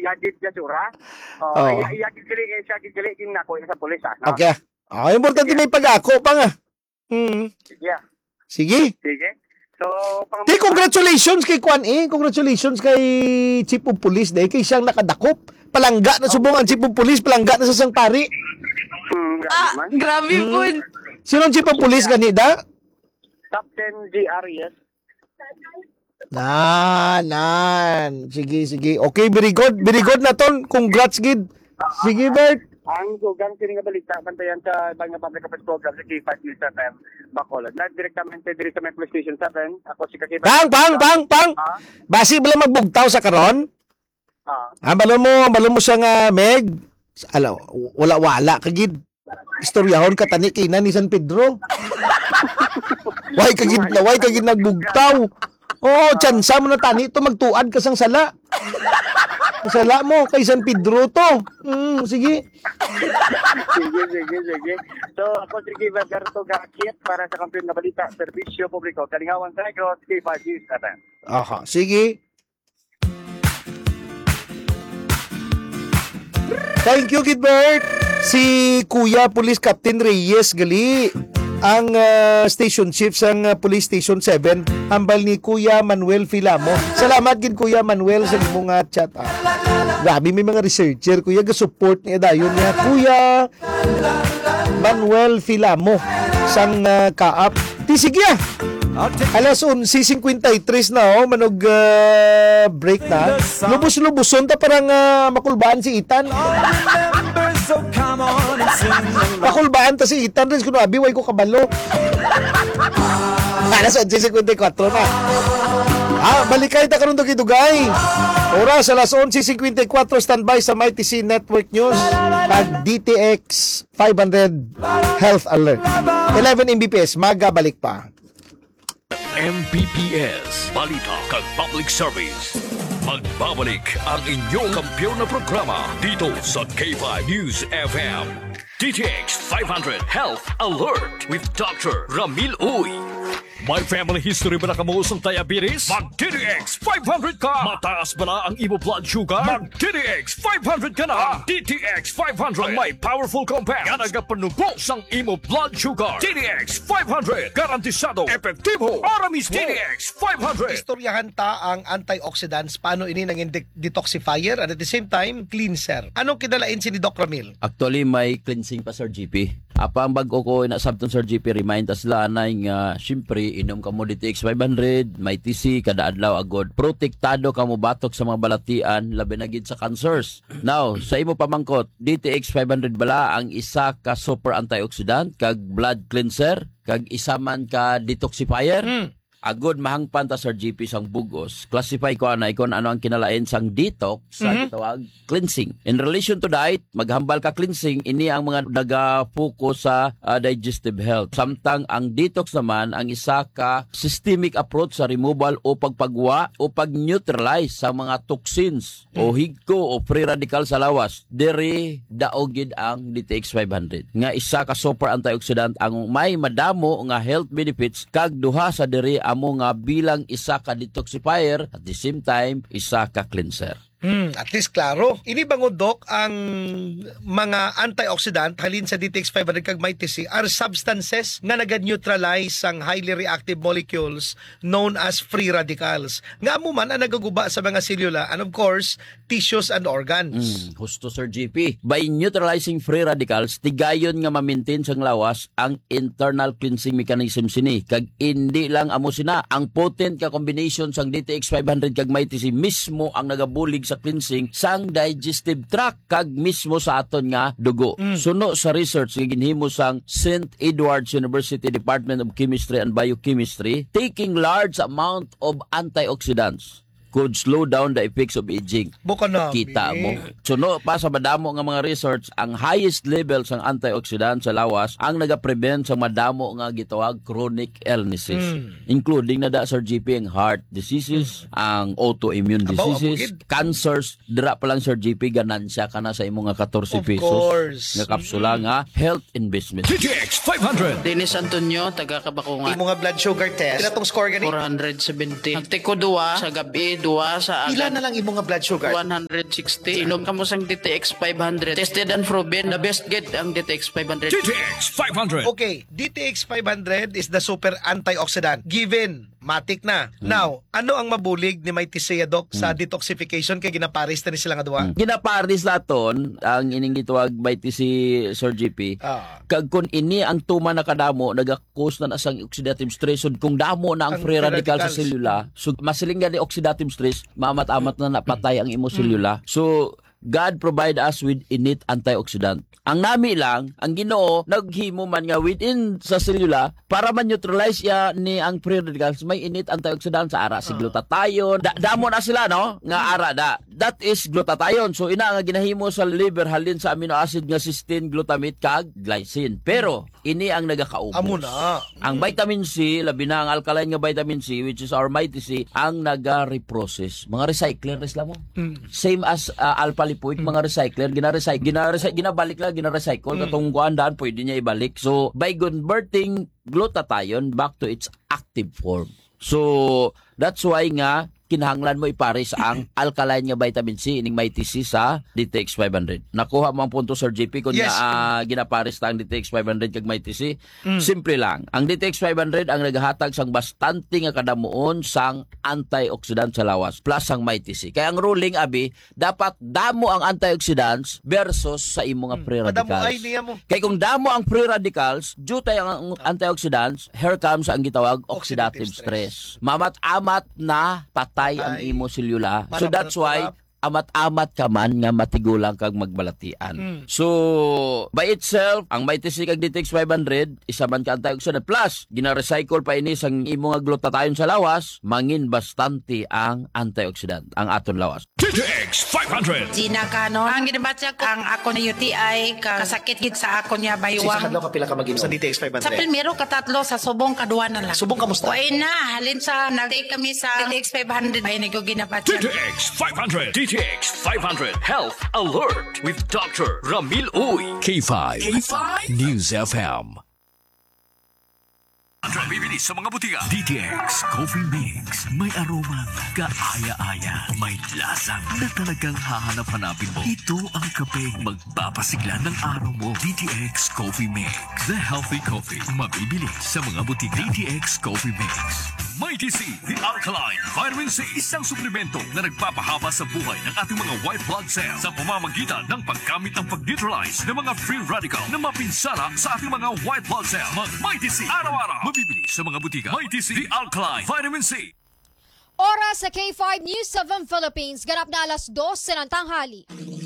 lagit siya sura. Oo. Iya gigili din nako sa pulis no. Okay. Importante may pag-ako pa nga. Yeah. Sige. Sige. So, Congratulations kay Kwan Congratulations kay Chief of Police dahil kay siyang nakadakop. Palangga na subong ang Chief of Police, palangga na sa sang pari. Grabe po. Sino ang Chief of Police ganida? Captain GRES. Sige. Okay, very good na ton. Congrats, gid. Sige, Bert. Ang sugang kini nga balita bantayan sa Banga Public Affairs Program sa K5 News 7 Bacolod. Na direktamente diri sa Metro Station 7. Ako si Kakibay. Pang. Basi bala magbugtaw sa karon? Balon mo siya nga Meg. Wala kagid. Istoryahon ka tani kina ni San Pedro. Why kagid nagbugtaw. Tsansa mo na tani to magtuad ka sang sala. Sala mo kay San Pedro to. Sige. Sige. So, ako si Kakibay Garto Gakit para sa kampiyon na balita, serbisyo publiko, Kalingawan sa Negros, K5 News 7. Sige. Thank you, Gilbert. Si Kuya Police Captain Reyes gali ang station chief sang Police Station 7 hambal ni Kuya Manuel Filamo. Salamat gid Kuya Manuel sa imong chat. Grabe may mga researcher Kuya ga-support niya dayon niya Kuya Manuel Filamo sang kaap. Sige. Alas 11:53 na manog break na. Lubos-luboson ta parang makulbaan si Itan. Makulbaan ta si Itan rin kuno abi way ko kabalo. Alas 11:54 na. Balikay ta karon dugay. Oras alas 11:54 standby sa MyTC Network News pag DTX 500 Health Alert. 11 Mbps magabalik pa. MPPS, Balita kag Public Service. Magbabalik ang inyong kampiyon na programa dito sa K5 News FM. DTX 500 Health Alert with Dr. Ramil Uy. May family history ba na kamuusong diabetes? Mag-DTX 500 ka! Mataas ba na ang imo blood sugar? Mag-DTX 500 ka na! DTX 500 ang may powerful compounds nga nagapanubo sang imo blood sugar. DTX 500 garantisado, epektibo, para mismo. DTX 500 Istoryahan ta ang antioxidants, paano ini naging detoxifier at at the same time, cleanser. Anong kinalain si ni Doc Ramil? Actually, may cleansing pa, Sir GP. Apa ang bago ko na sabton, Sir GP, remind us lanay nga, syempre, inom ka mo DTX 500, may TC, kada adlaw agod. Protektado ka mo batok sa mga balatian, labi na gid sa cancers. Now, sa imo pamangkot, DTX 500 bala ang isa ka super antioxidant, kag blood cleanser, kag isa man ka detoxifier. Agod mahangpan ta Sir GP sang bugos. Classify ko anay kung ano ang kinalain sang detox sa gitawag cleansing. In relation to diet, maghambal ka cleansing, ini ang mga nagapokus sa digestive health. Samtang ang detox naman ang isa ka systemic approach sa removal o pagpagwa o pag-neutralize sa mga toxins o higko o free radical sa lawas. Diri daogid ang DTX 500. Nga isa ka super antioxidant ang may madamo nga health benefits kag duha sa diri amo nga bilang isa ka detoxifier at the same time isa ka cleanser. At least klaro. Ini bango Doc ang mga antioxidant halin sa DTX 500 kag MyTC are substances nga naga-neutralize ang highly reactive molecules known as free radicals. Nga mo man ang nagaguba sa mga selula and of course, tissues and organs. Husto Sir GP. By neutralizing free radicals, tigayon nga ma-maintain sang lawas ang internal cleansing mechanism sini. Kag hindi lang amo sina, ang potent ka combination sang DTX 500 kag MyTC mismo ang nagabulig sa cleansing sang digestive tract kag mismo sa aton nga dugo. Suno sa research nga ginhimo sang St. Edward's University Department of Chemistry and Biochemistry, taking large amount of antioxidants could slow down the effects of aging. Bukan na. Kita mo. Suno pa sa madamo nga mga research, ang highest level sang antioxidant sa lawas ang nagaprevent sa madamo nga gitawag chronic illnesses. Including na da Sir GP ang heart diseases, ang autoimmune diseases, cancers. Dira pa lang Sir GP ganansya ka na sa imong nga 14 pesos. course. Nga kapsula nga health investment. DTX 500 Dennis Antonio, taga Kabakungan. Imo nga blood sugar test. Kinatong score gani? 470. Nagtiko duwa sa gabi dua sa Pila na lang imo nga blood sugar? 160. Inom ka mo sang DTX 500. Tested and proven. The best get ang DTX 500. DTX 500. Okay, DTX 500 is the super antioxidant. Given, matik na. Now, ano ang mabulig ni Mighty Sia, Doc, sa detoxification kay ginaparis na ni sila nga duwa? Ginaparis laton ang ining gituwag by si Sir GP. Kag kun ini ang tuma na kadamo nagakos na asang oxidative stress so kung damo na ang Ang free radical sa radicals. selula so masiling gani oxidative stress maamat-amat na napatay ang imo selula. So God provide us with innate antioxidant. Ang nami lang, ang Ginoo naghimo man nga within sa selula para man neutralize ya ni ang free radicals may innate antioxidant sa ara si glutathione. Damo na sila no nga ara da. That is glutathione. So ina nga ginahimo sa liver halin sa amino acid nga cysteine, glutamate kag glycine. Pero ini ang nagakaubos. Amo na. Ang vitamin C, labi na ang alkaline nga vitamin C which is our Mighty C, ang naga-reprocess. Mga recycler res mo. Same as alpha lipoid, mga recycler, ginabalik lang, gina-recycle katong guandaan pwede niya ibalik. So by converting glutathione back to its active form. So that's why nga kinahanglan mo ipares ang alkaline nga vitamin C ining Mighty C sa DTX 500. Nakuha mo ang punto Sir JP kung Yes. ginapares ta ang DTX 500 kag Mighty C. Simple lang. Ang DTX 500 ang nagahatag sang bastante nga kadamuon sang antioxidant sa lawas plus ang Mighty C. Kaya ang ruling abi dapat damo ang antioxidants versus sa imo nga free Madamo radicals. ay niya mo. Kaya kung damo ang free radicals, due tayo ang antioxidants, here comes ang gitawag oxidative stress. Mamat-amat na patay ang imo selula. So that's why amat-amat ka man nga matigulang kag magbalatian. So, by itself, ang Mighty C kag DTX 500, isa man ka antioxidant. Plus, gina-recycle pa ini sang imo nga glutathione sa lawas, mangin bastante ang antioxidant, ang aton lawas. DTX 500. Gina Cano. Ang ginabatya ko, ang ako na UTI, kasakit gid sa ako niya baywang. ka pila ka mag-inom sa DTX Sa 500? primero, katatlo, sa subong, kaduwa na lang. Subong kamusta? Uy na, halin sa, nag-take kami sa DTX 500. Ay, nag ginabatya. DTX 500. DTX 500 Health Alert with Dr. Ramil Uy. K5. News FM. Bibili sa mga butika. DTX Coffee Mix. May aroma kaaya-aya. May lasang na talagang hahanap-hanapin mo. Ito ang kape magpapasigla ng araw mo. DTX Coffee Mix. The healthy coffee. Mabibili sa mga butika. DTX Coffee Mix. Mighty C, the alkaline vitamin C, isang suplemento na nagpapahaba sa buhay ng ating mga white blood cells sa pamamagitan ng paggamit ng pag-neutralize ng mga free radical na mapinsala sa ating mga white blood cells. Mag-Mighty C, araw-araw, mabibili sa mga butika. Mighty C, the alkaline vitamin C. Oras sa K5 News 7 Philippines, ganap na alas 2 ng tanghali.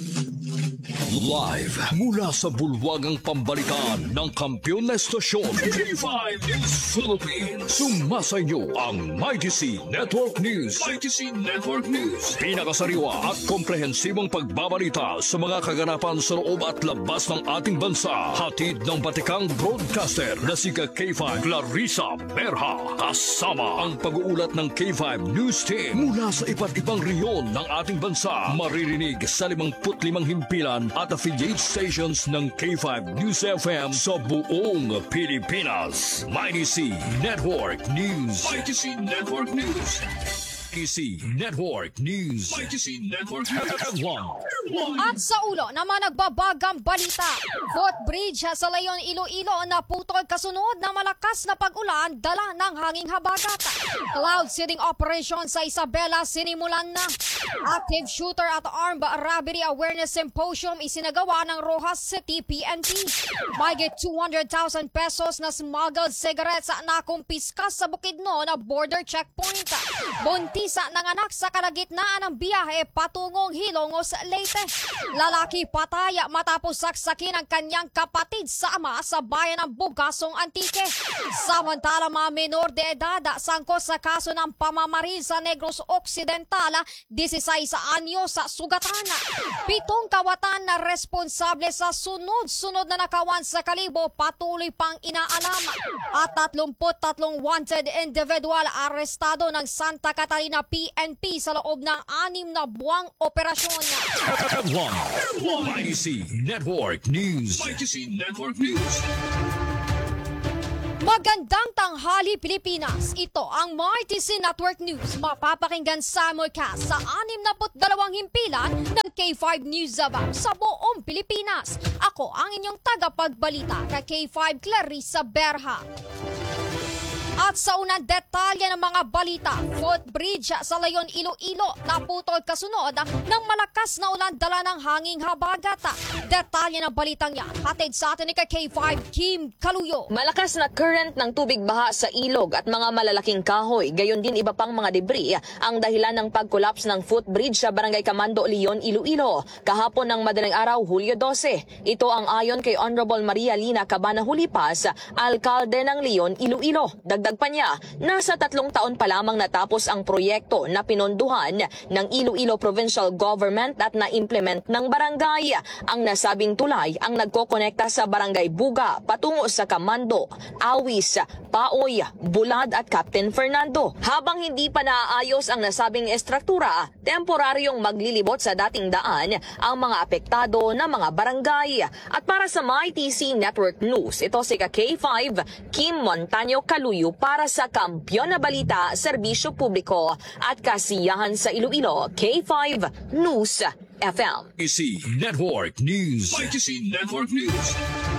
Live mula sa bulwagang pambalitaan ng kampiyon na estasyon K5 News Philippines. Sumasayo ang Mighty C Network News. Mighty C Network News. Pinakasariwa at komprehensibong pagbabalita sa mga kaganapan sa loob at labas ng ating bansa. Hatid ng batikang broadcaster na si K5 Clarissa Berha. Kasama ang pag-uulat ng K5 News Team mula sa iba't ibang reyon ng ating bansa. Maririnig sa 55 himpilan at affiliate stations ng K5 News FM sa buong Pilipinas. Mighty C Network News. Mighty C Network News. Mighty C Network News. Mighty C Network Headline. At sa ulo naman nagbabagang balita. Footbridge sa Layon, Iloilo na putol kasunod na malakas na pag-ulan dala ng hanging habagat. Cloud seeding operation sa Isabela sinimulan na. Active shooter at armed robbery awareness symposium isinagawa ng Rojas City PNP. Mahigit 200,000 pesos na smuggled cigarettes na kumpiskas sa Bukidnon na border checkpoint. Buntisa ng anak sa kalagitnaan ng biyahe patungong Hilongos, Leyte. Lalaki patay matapos saksakin ang kanyang kapatid sa ama sa bayan ng Bugasong, Antique. Samantala mga menor de edad sangkot sa kaso ng pamamaril sa Negros Occidental, 16 anyo sa sugatan. 7 kawatan na responsable sa sunod-sunod na nakawan sa Kalibo patuloy pang inaalam. At 33 wanted individual arestado ng Santa Catalina PNP sa loob ng 6 na buwang operasyon. Headline. Mighty C Network News. Mighty C Network News. Magandang tanghali Pilipinas. Ito ang MyTC Network News. Mapapakinggan simulcast sa 62 himpilan ng K5 News Abang sa buong Pilipinas. Ako ang inyong tagapagbalita kay K5 Clarissa Berha. At sa unang detalye ng mga balita, footbridge sa Layon, Iloilo naputol kasunod ng malakas na ulan dala ng hanging habagat. Detalye ng balitang yan, hatid sa atin ni K5 Kim Kaluyo. Malakas na current ng tubig baha sa ilog at mga malalaking kahoy, gayon din iba pang mga debris ang dahilan ng pag-collapse ng footbridge sa Barangay Camando, Leon, Iloilo. Kahapon ng madaling araw, Hulyo 12. Ito ang ayon kay Honorable Maria Lina Cabana Hulipas, alkalde ng Leon, Iloilo. Dagdag pa niya, nasa 3 taon pa lamang natapos ang proyekto na pinonduhan ng Iloilo Provincial Government at na-implement ng barangay. Ang nasabing tulay ang nagkokonekta sa Barangay Buga patungo sa Camando, Awis, Paoy, Bulad at Captain Fernando. Habang hindi pa naaayos ang nasabing estruktura, temporaryong maglilibot sa dating daan ang mga apektado na mga barangay. At para sa MyTC Network News, ito si K5 Kim Montaño Kaluyo para sa Kampiyon na Balita, Serbisyo Publiko at Kasiyahan sa Iloilo, K5 News FM. MyTC Network News. MyTC Network News.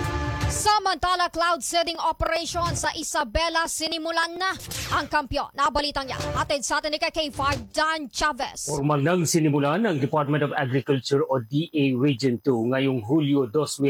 Samantala, cloud seeding operation sa Isabela sinimulan na. Ang kampiyon na balitang yan, hatid sa atin ni K5 Dan Chavez. Formal nang sinimulan ng Department of Agriculture o DA Region 2 ngayong Hulyo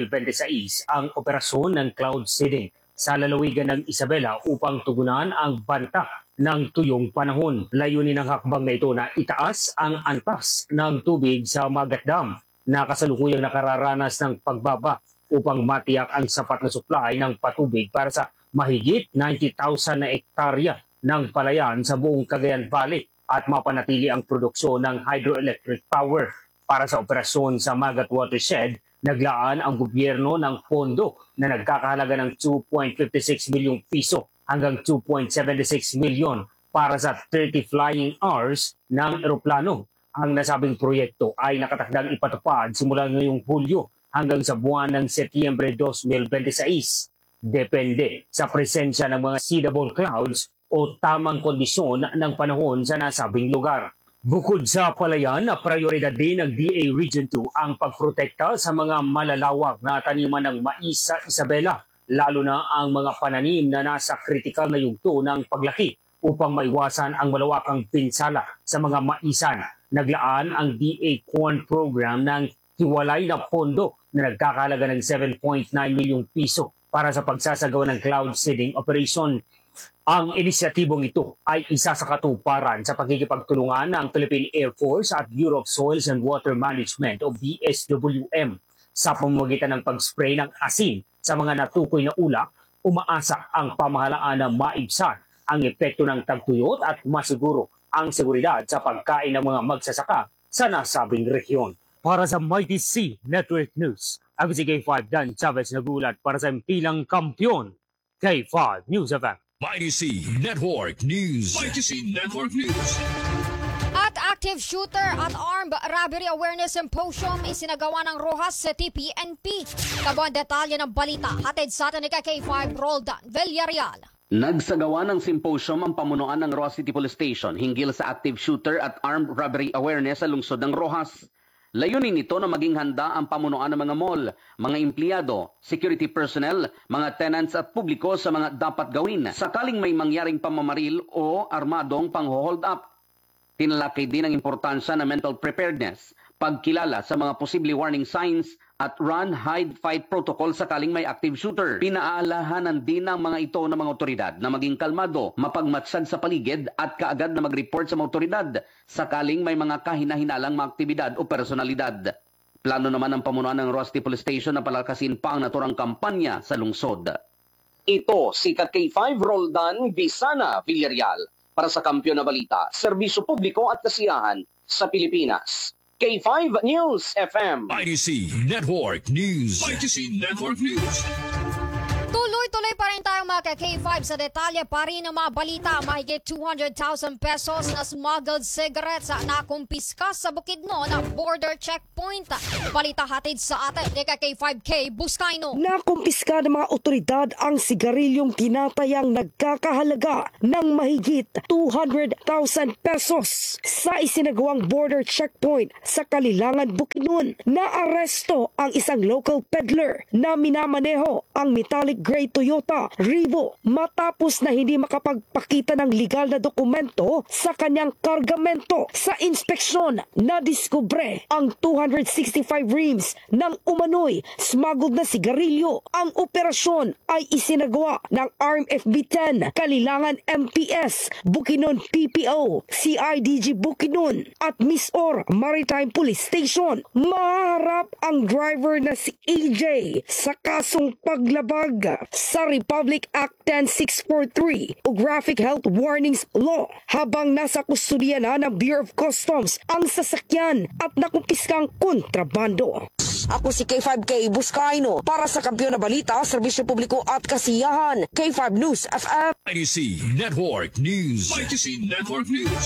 2026 ang operasyon ng cloud seeding sa lalawigan ng Isabela upang tugunan ang banta ng tuyong panahon. Layunin ng hakbang na ito na itaas ang antas ng tubig sa Magat Dam na kasalukuyang nakararanas ng pagbaba upang matiyak ang sapat na supply ng patubig para sa mahigit 90,000 na ektarya ng palayan sa buong Cagayan Valley at mapanatili ang produksyon ng hydroelectric power. Para sa operasyon sa Magat Watershed, naglaan ang gobyerno ng pondo na nagkakahalaga ng 2.56 milyong piso hanggang 2.76 milyon para sa 30 flying hours ng eroplano. Ang nasabing proyekto ay nakatakdang ipatupad simula ngayong Hulyo hanggang sa buwan ng Setyembre 2026. Depende sa presensya ng mga seedable clouds o tamang kondisyon ng panahon sa nasabing lugar. Bukod sa palayan, prioridad din ng DA Region 2 ang pagprotekta sa mga malalawak na taniman ng mais sa Isabela, lalo na ang mga pananim na nasa kritikal na yugto ng paglaki upang maiwasan ang malawakang pinsala sa mga maisan. Naglaan ang DA Corn Program ng hiwalay na pondo na nagkakahalaga ng 7.9 milyong piso para sa pagsasagawa ng cloud seeding operation. Ang inisyatibong ito ay isa sa katuparan sa pagkikipagtulungan ng Philippine Air Force at Bureau of Soils and Water Management o BSWM sa pamamagitan ng pag-spray ng asin sa mga natukoy na ulak. Umaasa ang pamahalaan na maibsan ang epekto ng tagtuyot at masiguro ang seguridad sa pagkain ng mga magsasaka sa nasabing rehiyon. Para sa MyTC Network News, ako si K5 Dan Chavez nagulat para sa impilang kampiyon. K5 News FM. MyTC Network News. MyTC Network News. At active shooter at armed robbery awareness symposium isinagawa ng Rojas sa TPNP. Kabuang detalye ng balita, hatid sa atin ni K5 Roldan Villarreal. Nagsagawa ng symposium ang pamunuan ng Rojas City Police Station hinggil sa active shooter at armed robbery awareness sa lungsod ng Rojas. Layunin nito na maging handa ang pamunuan ng mga mall, mga empleyado, security personnel, mga tenants at publiko sa mga dapat gawin sakaling may mangyaring pamamaril o armadong pang-hold up. Tinalakay din ang importansya ng mental preparedness, pagkilala sa mga posible warning signs at run, hide, fight protocol sakaling may active shooter. Pinaalahanan din ng mga ito ng mga otoridad na maging kalmado, mapagmatsag sa paligid at kaagad na mag-report sa mga otoridad sakaling may mga kahinahinalang mga aktibidad o personalidad. Plano naman ng pamunuan ng Rojas City Police Station na palakasin pa ang naturang kampanya sa lungsod. Ito si K5 Roldan Visana Villarreal para sa Kampiyon na Balita, Serbisyo Publiko at Kasiyahan sa Pilipinas. K5 News FM. MyTC Network News. MyTC Network News. Tuloy-tuloy pa rin tayong Salamat kay K5 sa detalye pa rin ng mga balita. Mahigit 200,000 pesos na smuggled cigarettes na kumpiska sa Bukidnon na border checkpoint. Balita hatid sa atin ni K5K Buscaino. Nakumpiska ng mga otoridad ang sigarilyong tinatayang nagkakahalaga ng mahigit 200,000 pesos sa isinagawang border checkpoint sa Kalilangan, Bukidnon. Naaresto ang isang local peddler na minamaneho ang metallic gray Toyota Revo matapos na hindi makapagpakita ng legal na dokumento sa kanyang kargamento. Sa inspeksyon, nadiskubre ang 265 reams ng umano'y smuggled na sigarilyo. Ang operasyon ay isinagawa ng Arm FB10, Kalilangan MPS, Bukidnon PPO, CIDG Bukidnon at Misor Maritime Police Station. Maharap ang driver na si AJ sa kasong paglabag sa Republic Act 10643 o Graphic Health Warnings Law habang nasa kustudiya na ng Bureau of Customs ang sasakyan at nakumpiskang kontrabando. Ako si K5K Buscaino para sa Kampiyon na Balita, Serbisyo Publiko at Kasiyahan. K5 News FM. ITC Network News. ITC Network News.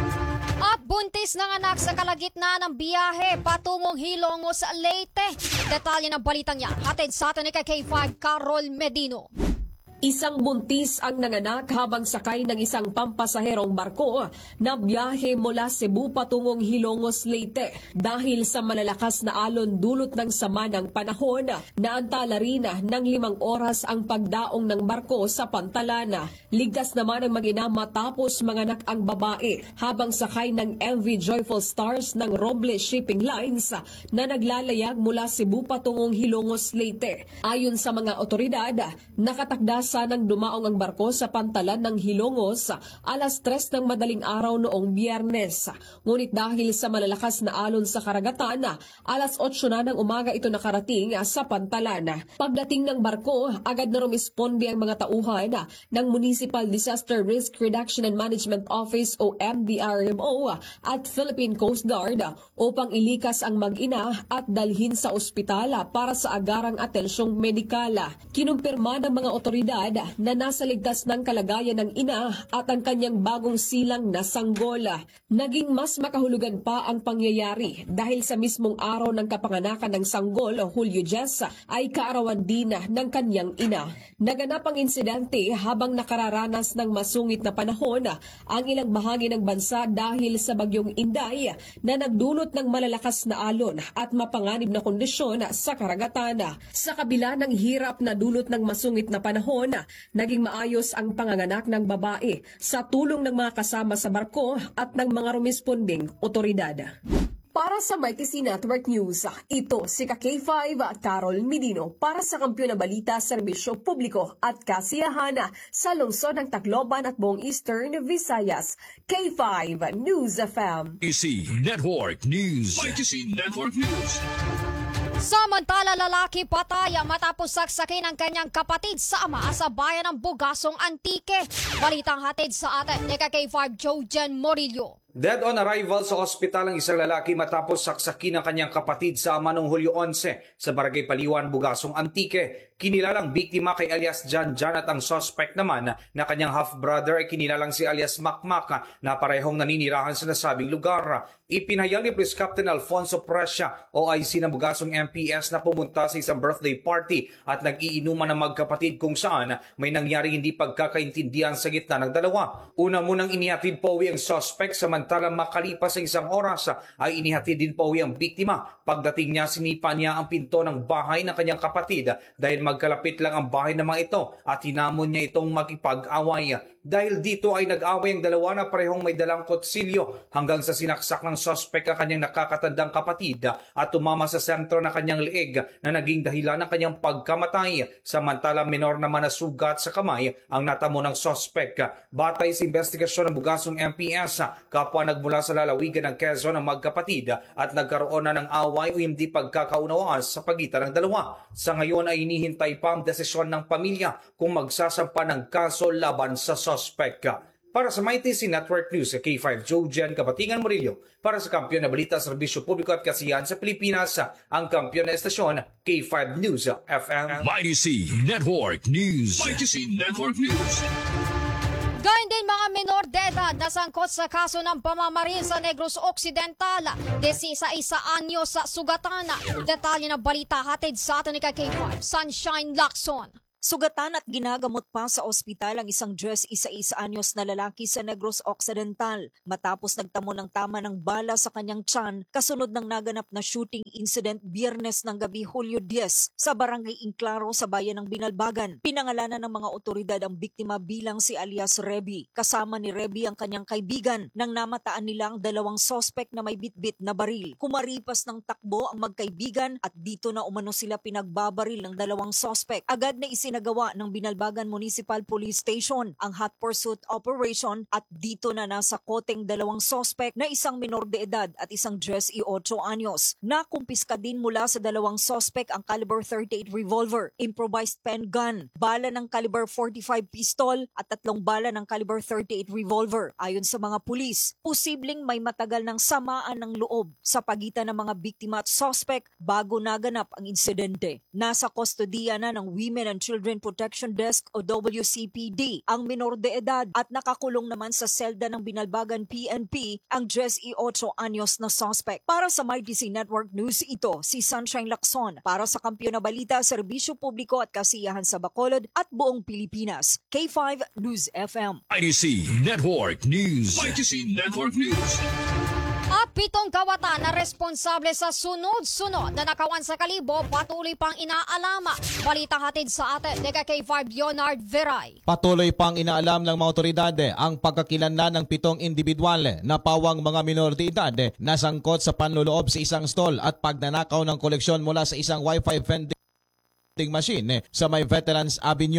At buntis ng anak sa kalagitnaan ng biyahe patungong Hilongos, Leyte. Detalye ng balitang yan hatid sa atin ni K5 Carol Medino. Isang buntis ang nanganak habang sakay ng isang pampasaherong barko na biyahe mula Cebu patungong Hilongos, Leyte. Dahil sa malalakas na alon dulot ng sama ng panahon, naantala rin ng 5 oras ang pagdaong ng barko sa Pantalana. Ligtas naman ang mag-ina matapos manganak ang babae habang sakay ng MV Joyful Stars ng Robles Shipping Lines na naglalayag mula Cebu patungong Hilongos, Leyte. Ayon sa mga otoridad, nakatakda sanang dumaong ang barko sa pantalan ng Hilongos alas 3 ng madaling araw noong Biyernes. Ngunit dahil sa malalakas na alon sa karagatan, alas 8 na ng umaga ito nakarating sa pantalan. Pagdating ng barko, agad na rumisponde ang mga tauhan ng Municipal Disaster Risk Reduction and Management Office o MDRMO at Philippine Coast Guard upang ilikas ang mag-ina at dalhin sa ospital para sa agarang atensyong medikal. Kinumpirma ng mga otoridad na nasa ligtas ng kalagayan ng ina at ang kanyang bagong silang na sanggol. Naging mas makahulugan pa ang pangyayari dahil sa mismong araw ng kapanganakan ng sanggol, Hulyo 10, ay kaarawan din ng kanyang ina. Naganap ang insidente habang nakararanas ng masungit na panahon ang ilang bahagi ng bansa dahil sa bagyong Inday na nagdulot ng malalakas na alon at mapanganib na kondisyon sa karagatan. Sa kabila ng hirap na dulot ng masungit na panahon, naging maayos ang panganganak ng babae sa tulong ng mga kasama sa barko at ng mga rumisponding otoridad. Para sa MyTC Network News, ito si K5 Carol Medino para sa Kampiyon na Balita, Serbisyo Publiko at Kasiyahan sa lungsod ng Tacloban at buong Eastern Visayas. K5 News FM. ITC Network News. ITC Network News. Samantala, lalaki patay matapos saksakin ng kanyang kapatid sa ama sa bayan ng Bugasong, Antique. Balitang hatid sa atin ni K5 Jojen Morillo. Dead on arrival sa ospital ang isang lalaki matapos saksakin ng kanyang kapatid sa ama noong Hulyo 11 sa Barangay Paliwan, Bugasong, Antique. Kinilalang biktima kay alias Jan at ang suspect naman na kanyang half-brother ay kinilalang si alias Makmak na parehong naninirahan sa nasabing lugar. Ipinahayag ni Police Captain Alfonso Prescia o IC ng Bugasong MPS na pumunta sa isang birthday party at nag-iinuman ng magkapatid kung saan may nangyaring hindi pagkakaintindihan sa gitna ng dalawa. Una munang inihatid pa uwi ang suspect samantalang makalipas ang isang oras ay inihatid din pa uwi ang biktima. Pagdating niya, sinipa niya ang pinto ng bahay ng kanyang kapatid dahil magkalapit lang ang bahay ng mga ito at hinamon niya itong makipag-away. Dahil dito ay nag-away ang dalawa na parehong may dalang kutsilyo hanggang sa sinaksak ng suspect ang kanyang nakakatandang kapatid at tumama sa sentro ng kanyang leeg na naging dahilan ng kanyang pagkamatay. Samantala minor naman na sugat sa kamay ang natamo ng suspect. Batay sa investigasyon ng Bugasong MPS, kapwa nagmula sa lalawigan ng Quezon ang magkapatid at nagkaroon na ng away o hindi pagkakaunawaan sa pagitan ng dalawa. Sa ngayon ay hinihintay pa ang desisyon ng pamilya kung magsasampa ng kaso laban sa suspect. Para sa MyTC Network News, sa K5 Jojan Kabatingan Murillo, para sa Kampiyon na Balita, Serbisyo Publiko at Kasiyahan sa Pilipinas, ang kampiyon na estasyon, K5 News FM. MyTC Network News. MyTC Network News. Gayun din mga minor de edad na sangkot sa kaso ng pamamaril sa Negros Occidental, 16 anyos sa sugatana. Detalye ng balita hatid sa atin ni K5, Sunshine Lacson. Sugatan at ginagamot pa sa ospital ang isang 11 anyos na lalaki sa Negros Occidental matapos nagtamo ng tama ng bala sa kanyang tiyan kasunod ng naganap na shooting incident Biyernes ng gabi Hulyo 10 sa barangay Inclaro sa bayan ng Binalbagan. Pinangalanan ng mga otoridad ang biktima bilang si alias Reby. Kasama ni Reby ang kanyang kaibigan nang namataan nila ang dalawang sospek na may bitbit na baril. Kumaripas ng takbo ang magkaibigan at dito na umano sila pinagbabaril ng dalawang sospek. Agad na nagawa ng Binalbagan Municipal Police Station ang hot pursuit operation at dito na nasa koteng dalawang sospek na isang minor de edad at isang 18 anyos. Nakumpiska din mula sa dalawang sospek ang caliber 38 revolver, improvised pen gun, bala ng caliber 45 pistol at 3 bala ng caliber 38 revolver. Ayon sa mga pulis, posibleng may matagal ng samaan ng loob sa pagitan ng mga biktima at sospek bago naganap ang insidente. Nasa kustodiya na ng Women and Children Protection Desk o WCPD ang minor de edad at nakakulong naman sa selda ng Binalbagan PNP ang 18 anyos na suspect. Para sa MyTC Network News, ito si Sunshine Lacson para sa Kampiyon na Balita, Serbisyo Publiko at Kasiyahan sa Bacolod at buong Pilipinas. K5 News FM. MyTC Network News. MyTC Network News. At 7 kawatan na responsable sa sunod-sunod na nakawan sa Kalibo patuloy pang inaalama. Balita hatid sa atin ni K5 Leonard Veray. Patuloy pang inaalam ng mga otoridad ang pagkakilanlan ng 7 individual na pawang mga minor de edad na sangkot sa panloloob sa isang stall at pagnanakaw ng koleksyon mula sa isang Wi-Fi vending machine sa may Veterans Avenue,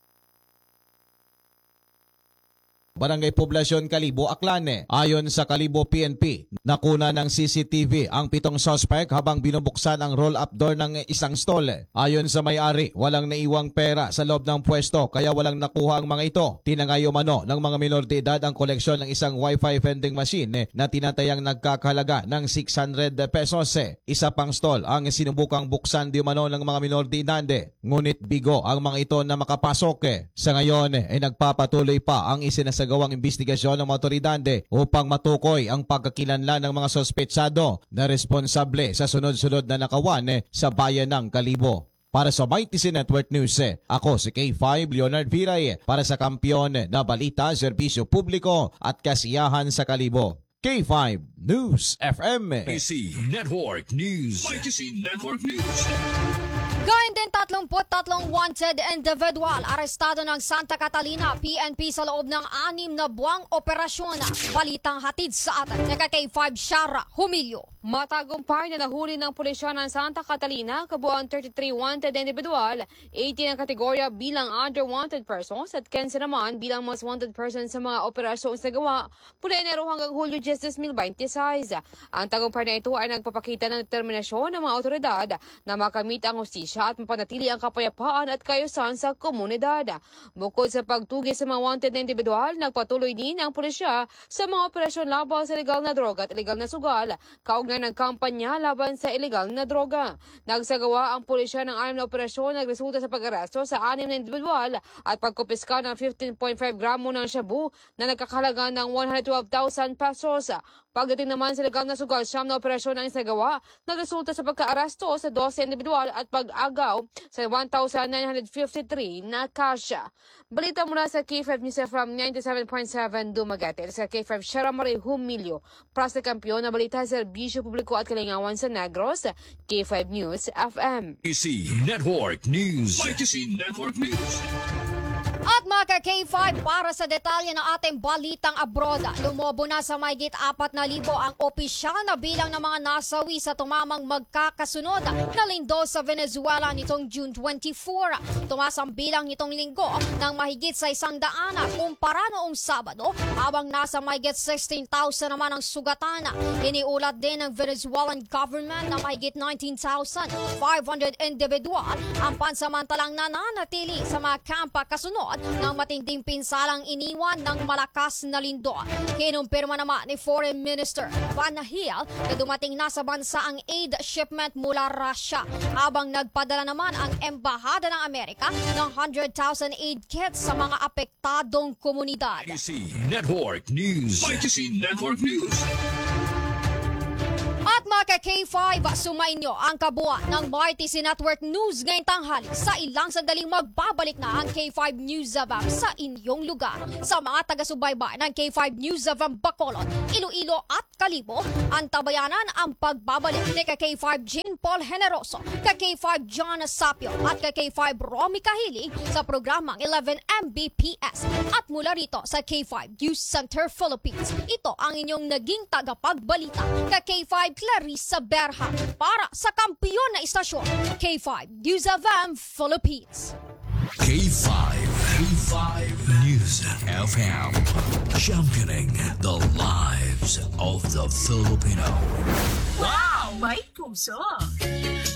Barangay Poblasyon, Kalibo, Aklan. Ayon sa Kalibo PNP, nakuna ng CCTV ang 7 suspect habang binubuksan ang roll-up door ng isang stall. Ayon sa may-ari, walang naiwang pera sa loob ng pwesto kaya walang nakuha ang mga ito. Tinangay umano ng mga minor de edad ang koleksyon ng isang Wi-Fi vending machine na tinatayang nagkakahalaga ng 600 pesos. Isa pang stall ang sinubukang buksan di umano ng mga minor de edad. Ngunit bigo ang mga ito na makapasok. Sa ngayon ay nagpapatuloy pa ang isinasagawang investigasyon ng mga otoridad upang matukoy ang pagkakilanlan ng mga sospetsado na responsable sa sunod-sunod na nakawan sa bayan ng Kalibo. Para sa MyTC Network News, ako si K5 Leonard Viray para sa Kampiyon na Balita, Serbisyo Publiko at Kasiyahan sa Kalibo. K5 News FM. MyTC Network News. MyTC Network News. Gayun din 33 wanted individual arestado ng Santa Catalina PNP sa loob ng 6 na buwang operasyon. Balitang hatid sa atin ni K5 Shara Humilio. Matagumpay na nahuli ng pulisya ng Santa Catalina kabuuan 33 wanted individual, 18 ang kategorya bilang under wanted persons at 15 naman bilang most wanted persons sa mga operasyong nagawa mula Enero hanggang Hulyo 10, 2026. Ang tagumpay na ito ay nagpapakita ng determinasyon ng mga otoridad na makamit ang hustisya at mapanatili ang kapayapaan at kaayusan sa komunidad. Bukod sa pagtugis sa mga wanted na individual, nagpatuloy din ang pulisya sa mga operasyon laban sa illegal na droga at illegal na sugal, kaugnay ng kampanya laban sa illegal na droga. Nagsagawa ang pulisya ng 6 na operasyon nagresulta sa pag-aresto sa 6 na individual at pagkupiska ng 15.5 gramo ng shabu na nagkakahalaga ng 112,000 pesos. Pagdating naman sa legal na sugal, 9 na operasyon ang isagawa, nagresulta sa pagka-aresto sa 12 individual at pag-agaw sa 1,953 na kasya. Balita mula sa K5 News from 97.7 Dumaguete. Sa K5 Shara Marie Humilio, para sa Kampiyon na Balita, Serbisyo Publiko at Kalingawan sa Negros, K5 News FM. MyTC Network News. MyTC Network News. At mga K5, para sa detalye ng ating balitang abroad, lumobo na sa mahigit 4,000 ang opisyal na bilang ng mga nasawi sa tumamang magkakasunod na lindol sa Venezuela nitong June 24. Tumaas ang bilang nitong linggo ng mahigit sa 100 kumpara noong Sabado, habang nasa mahigit 16,000 naman ang sugatan. Iniulat din ng Venezuelan government na mahigit 19,500 individual ang pansamantalang nananatili sa mga kampa kasunod kasunod ng matinding pinsalang iniwan ng malakas na lindol. Kinumpirma naman ni Foreign Minister Van Hiel na dumating na sa bansa ang aid shipment mula Russia, habang nagpadala naman ang Embahada ng Amerika ng 100,000 aid kits sa mga apektadong komunidad. Network News. Network News. At mga K5, sumainyo ang kabuuan ng YTC Network News ngayong tanghali. Sa ilang sandaling magbabalik na ang K5 News Zavang sa inyong lugar. Sa mga taga-subaybay ng K5 News Zavang Bacolod, Iloilo at Kalibo, antabayanan ang pagbabalik ni K5 Jean Paul Generoso, K5 John Sapio at K5 Romy Kahilig sa programang 11 Mbps. At mula rito sa K5 News Center Philippines, ito ang inyong naging tagapagbalita, K5 Clarissa Berha para sa kampiyon na istasyon, K5 News FM Philippines. K5 News FM. Championing the lives of the Filipino. Wow! May puso!